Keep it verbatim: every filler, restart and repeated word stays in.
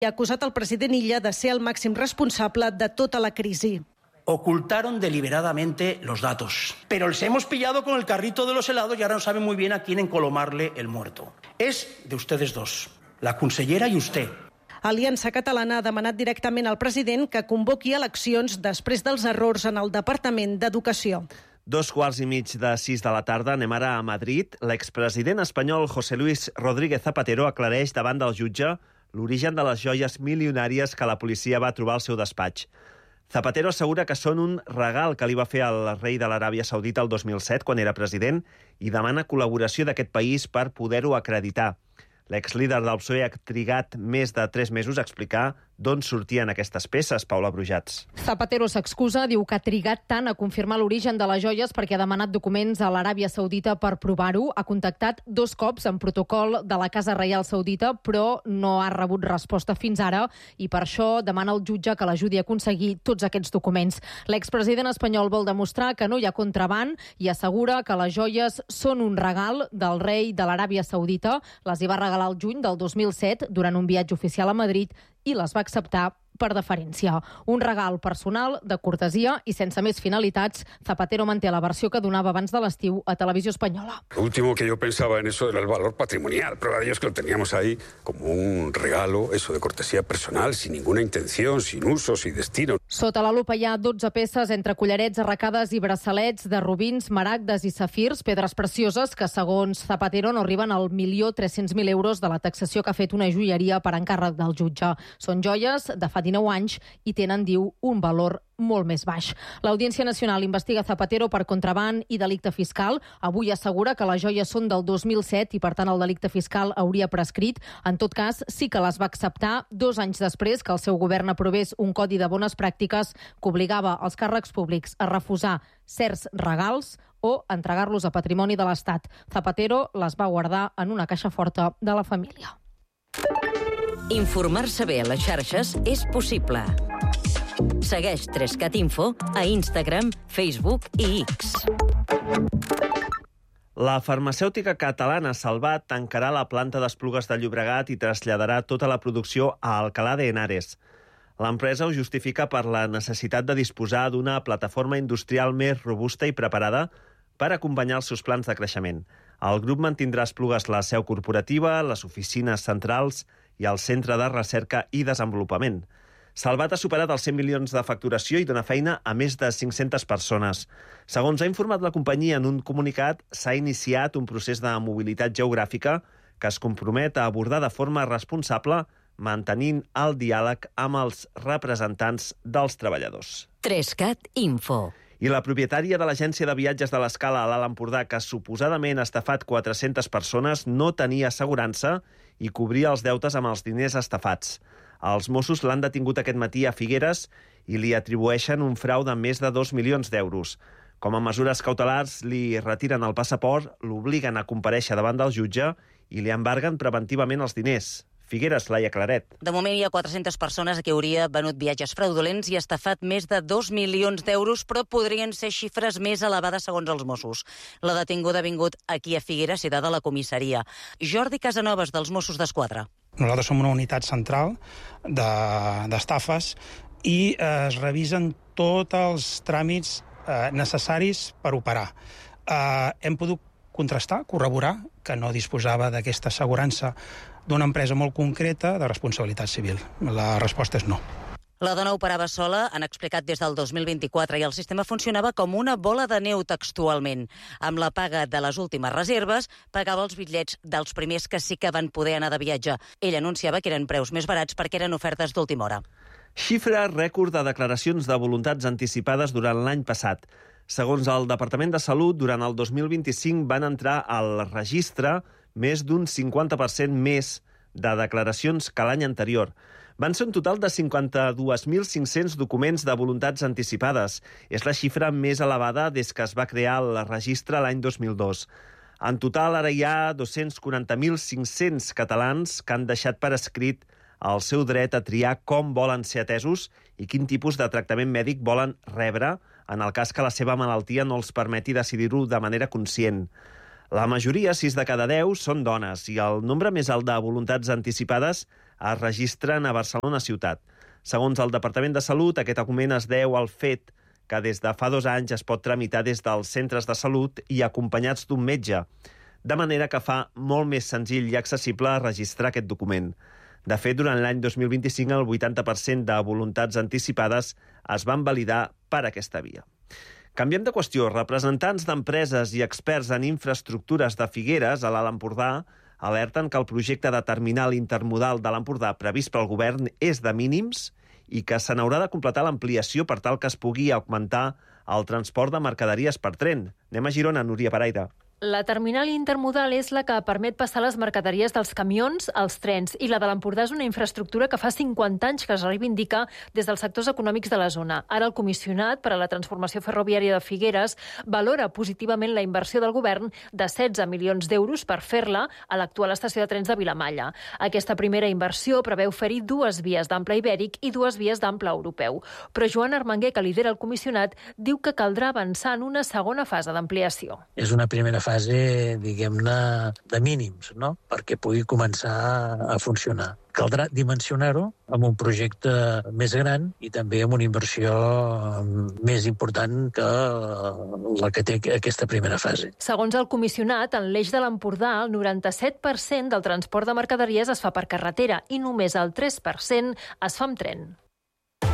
i ha acusat el president Illa de ser el màxim responsable de tota la crisi. Ocultaron deliberadamente los datos, pero les hemos pillado con el carrito de los helados y ahora no saben muy bien a quién encolomarle el muerto. Es de ustedes dos, la consellera y usted. Aliança Catalana ha demanat directament al president que convoqui eleccions després dels errors en el Departament d'Educació. Dos quarts i mig de sis de la tarda, anem ara a Madrid. L'expresident espanyol José Luis Rodríguez Zapatero aclareix davant del jutge l'origen de les joies milionàries que la policia va trobar al seu despatx. Zapatero assegura que són un regal que li va fer el rei de l'Aràbia Saudita el dos mil set, quan era president, i demana col·laboració d'aquest país per poder-ho acreditar. L'exlíder del P S O E ha trigat més de tres mesos a explicar d'on sortien aquestes peces, Paula Brujats. Zapatero s'excusa, diu que ha trigat tant a confirmar l'origen de les joies perquè ha demanat documents a l'Aràbia Saudita per provar-ho. Ha contactat dos cops en protocol de la Casa Reial Saudita, però no ha rebut resposta fins ara i per això demana al jutge que l'ajudi a aconseguir tots aquests documents. L'expresident espanyol vol demostrar que no hi ha contraban i assegura que les joies són un regal del rei de l'Aràbia Saudita. Les hi va regalar al juny del dos mil set durant un viatge oficial a Madrid i les va acceptar per deferència. Un regal personal, de cortesia i sense més finalitats. Zapatero manté la versió que donava abans de l'estiu a Televisió Espanyola. Lo último que yo pensaba en eso era el valor patrimonial. Prueba de ello es que lo teníamos ahí como un regalo, eso de cortesía personal, sin ninguna intención, sin uso, sin destino. Sota la lupa hi ha dotze peces entre collarets, arracades i braçalets de rubins, maragdes i safirs, pedres precioses que, segons Zapatero, no arriben al milió tres-cents mil euros de la taxació que ha fet una joieria per encàrrec del jutge. Són joies de fa dinou anys i tenen, diu, un valor molt més baix. L'Audiència Nacional investiga Zapatero per contraban i delicte fiscal. Avui assegura que les joies són del dos mil set i, per tant, el delicte fiscal hauria prescrit. En tot cas, sí que les va acceptar dos anys després que el seu govern aprovés un codi de bones pràctiques que obligava els càrrecs públics a refusar certs regals o entregar-los a patrimoni de l'Estat. Zapatero les va guardar en una caixa forta de la família. Informar-se bé a les xarxes és possible. Segueix Trescat Info a Instagram, Facebook i X. La farmacèutica catalana Salvat tancarà la planta d'Esplugues de Llobregat i traslladarà tota la producció a Alcalá de Henares. L'empresa ho justifica per la necessitat de disposar d'una plataforma industrial més robusta i preparada per acompanyar els seus plans de creixement. El grup mantindrà a Esplugues la seu corporativa, les oficines centrals i el Centre de Recerca i Desenvolupament. Salvat ha superat els cent milions de facturació i dona feina a més de cinc-centes persones. Segons ha informat la companyia en un comunicat, s'ha iniciat un procés de mobilitat geogràfica que es compromet a abordar de forma responsable, mantenint el diàleg amb els representants dels treballadors. Trescat Info. I la propietària de l'agència de viatges de l'Escala a l'Alt Empordà, que suposadament ha estafat quatre-centes persones, no tenia assegurança i cobria els deutes amb els diners estafats. Els Mossos l'han detingut aquest matí a Figueres i li atribueixen un frau de més de dos milions d'euros. Com a mesures cautelars, li retiren el passaport, l'obliguen a comparèixer davant del jutge i li embarguen preventivament els diners. Figueres, Laia Claret. De moment hi ha quatre-centes persones a qui hauria venut viatges fraudulents i estafat més de dos milions d'euros, però podrien ser xifres més elevades segons els Mossos. La detinguda ha vingut aquí a Figueres, citada de la comissaria. Jordi Casanovas, dels Mossos d'Esquadra. Nosaltres som una unitat central d'estafes i eh, es revisen tots els tràmits eh, necessaris per operar. Eh, hem pogut contrastar, corroborar, que no disposava d'aquesta assegurança d'una empresa molt concreta de responsabilitat civil. La resposta és no. La dona operava sola, han explicat des del dos mil vint-i-quatre, i el sistema funcionava com una bola de neu textualment. Amb la paga de les últimes reserves, pagava els bitllets dels primers que sí que van poder anar de viatge. Ell anunciava que eren preus més barats perquè eren ofertes d'última hora. Xifra rècord de declaracions de voluntats anticipades durant l'any passat. Segons el Departament de Salut, durant el dos mil vint-i-cinc van entrar al registre més d'un cinquanta per cent més de declaracions que l'any anterior. Van ser un total de cinquanta-dos mil cinc-cents documents de voluntats anticipades. És la xifra més elevada des que es va crear el registre l'any dos mil dos. En total, ara hi ha dos-cents quaranta mil cinc-cents catalans que han deixat per escrit el seu dret a triar com volen ser atesos i quin tipus de tractament mèdic volen rebre en el cas que la seva malaltia no els permeti decidir-ho de manera conscient. La majoria, sis de cada deu, són dones i el nombre més alt de voluntats anticipades es registren a Barcelona ciutat. Segons el Departament de Salut, aquest augment es deu al fet que des de fa dos anys es pot tramitar des dels centres de salut i acompanyats d'un metge, de manera que fa molt més senzill i accessible registrar aquest document. De fet, durant l'any dos mil vint-i-cinc, el vuitanta per cent de voluntats anticipades es van validar per aquesta via. Canviem de qüestió. Representants d'empreses i experts en infraestructures de Figueres, a l'Alt Empordà, alerten que el projecte de terminal intermodal de l'Empordà previst pel govern és de mínims i que se n'haurà de completar l'ampliació per tal que es pugui augmentar el transport de mercaderies per tren. Anem a Girona, Núria Paraire. La terminal intermodal és la que permet passar les mercaderies dels camions als trens i la de l'Empordà és una infraestructura que fa cinquanta anys que es reivindica des dels sectors econòmics de la zona. Ara el comissionat per a la transformació ferroviària de Figueres valora positivament la inversió del govern de setze milions d'euros per fer-la a l'actual estació de trens de Vilamalla. Aquesta primera inversió preveu fer-hi dues vies d'ample ibèric i dues vies d'ample europeu. Però Joan Armenguer, que lidera el comissionat, diu que caldrà avançar en una segona fase d'ampliació. És una primera fase fase, diguem-ne, de mínims, no?, perquè pugui començar a funcionar. Caldrà dimensionar-ho amb un projecte més gran i també amb una inversió més important que la que té aquesta primera fase. Segons el comissionat, en l'eix de l'Empordà, el noranta-set per cent del transport de mercaderies es fa per carretera i només el tres per cent es fa amb tren.